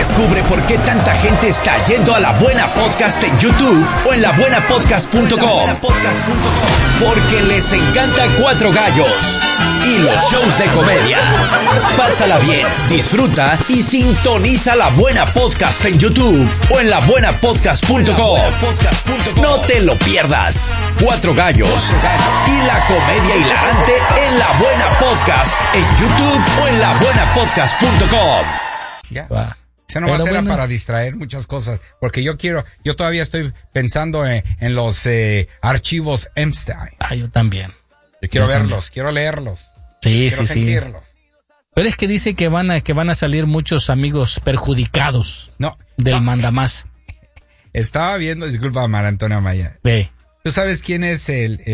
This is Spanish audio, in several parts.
Descubre por qué tanta gente está yendo a La Buena Podcast en YouTube o en labuenapodcast.com. Porque les encanta Cuatro Gallos y los shows de comedia. Pásala bien, disfruta y sintoniza La Buena Podcast en YouTube o en labuenapodcast.com. No te lo pierdas. Cuatro Gallos y la comedia hilarante en La Buena Podcast en YouTube o en labuenapodcast.com. Ya. Eso no va a ser para distraer muchas cosas, porque yo todavía estoy pensando en los archivos Epstein. Yo también. Yo quiero verlos, quiero leerlos. Sí, quiero sentirlos. Pero es que dice que van a salir muchos amigos perjudicados del mandamás. Estaba viendo, disculpa, Mar Antonio Amaya. ¿Tú sabes quién es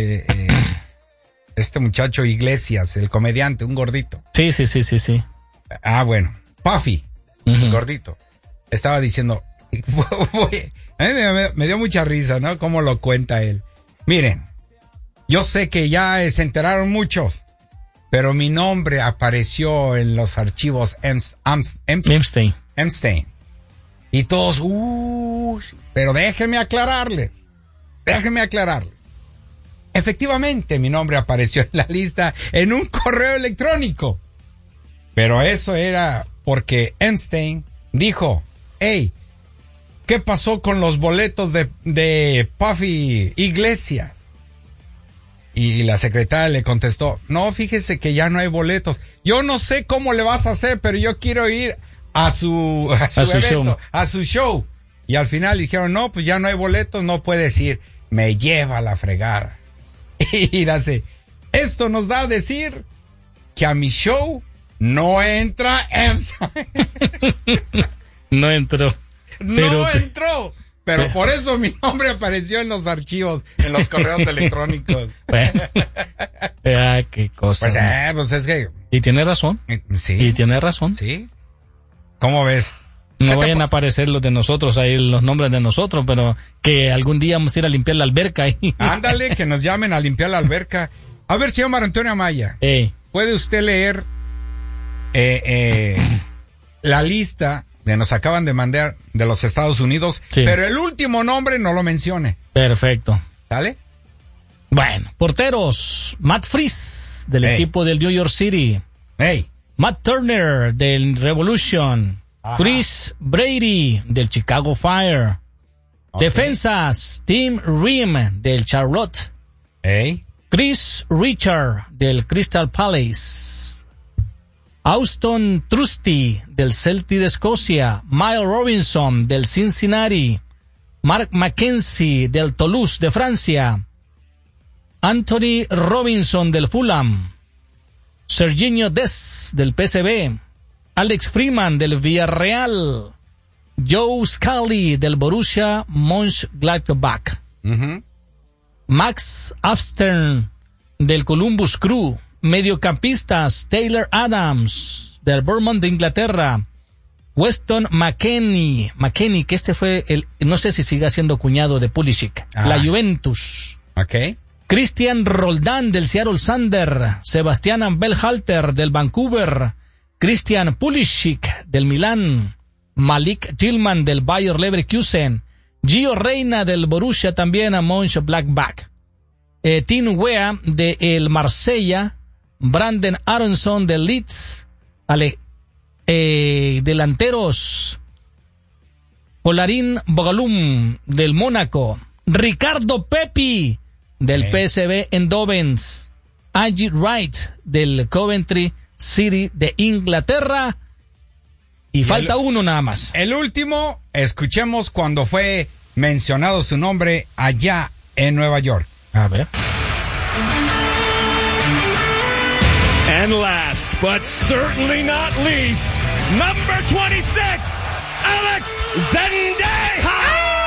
este muchacho Iglesias, el comediante, un gordito? Sí. Ah, bueno, Puffy. El gordito. Estaba diciendo, a mí me dio mucha risa, ¿no? Cómo lo cuenta él. Miren, yo sé que ya se enteraron muchos, pero mi nombre apareció en los archivos Epstein. Y todos, pero déjenme aclararles. Efectivamente, mi nombre apareció en la lista en un correo electrónico. Pero eso era porque Epstein dijo, hey, ¿qué pasó con los boletos de Puffy Iglesias? Y la secretaria le contestó, no, fíjese que ya no hay boletos. Yo no sé cómo le vas a hacer, pero yo quiero ir a su evento, a su show. Y al final dijeron, no, pues ya no hay boletos, no puedes ir. Me lleva a la fregada. Y dice, esto nos da a decir que a mi show no entra Epstein. No entró. Pero por eso mi nombre apareció en los archivos, en los correos electrónicos. Qué cosa. Pues es que... Y tiene razón. Sí. Sí. ¿Cómo ves? No vayan a aparecer los de nosotros, ahí los nombres de nosotros, pero que algún día vamos a ir a limpiar la alberca ahí. Ándale, que nos llamen a limpiar la alberca. A ver, señor Mar Antonio Amaya, ¿puede usted leer la lista de nos acaban de mandar de los Estados Unidos, pero el último nombre no lo mencione? Perfecto. ¿Sale? Bueno, porteros, Matt Freese del equipo del New York City. Matt Turner del Revolution. Chris Brady del Chicago Fire. Defensas, Tim Ream del Charlotte. Chris Richard del Crystal Palace. Auston Trusty del Celtic de Escocia. Miles Robinson del Cincinnati. Mark Mackenzie del Toulouse de Francia. Anthony Robinson del Fulham. Serginho Dest del PSV. Alex Freeman del Villarreal. Joe Scully del Borussia Mönchengladbach. Max Afstern del Columbus Crew. Mediocampistas, Taylor Adams del Bournemouth de Inglaterra. Weston McKennie, que este fue no sé si sigue siendo cuñado de Pulisic, la Juventus. Christian Roldán del Seattle Sander. Sebastian Berhalter del Vancouver. Christian Pulisic del Milán. Malik Tillman del Bayer Leverkusen. Gio Reyna del Borussia también a Mönchengladbach. Tim Wea de el Marsella. Brandon Aronson del Leeds. Delanteros. Polarín Bogalum del Mónaco. Ricardo Pepi del PSV Eindhoven. Angie Wright del Coventry City de Inglaterra. Y falta uno nada más. El último, escuchemos cuando fue mencionado su nombre allá en Nueva York. A ver. And last, but certainly not least, number 26, Alex Zendeja.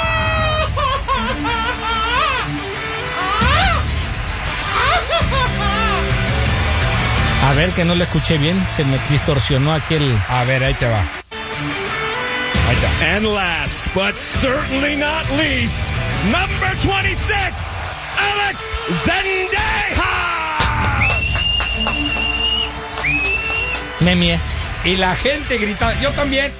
A ver, que no lo escuché bien, se me distorsionó aquel... A ver, ahí te va. Ahí está. And last, but certainly not least, number 26, Alex Zendeja. Memie. Y la gente grita, yo también.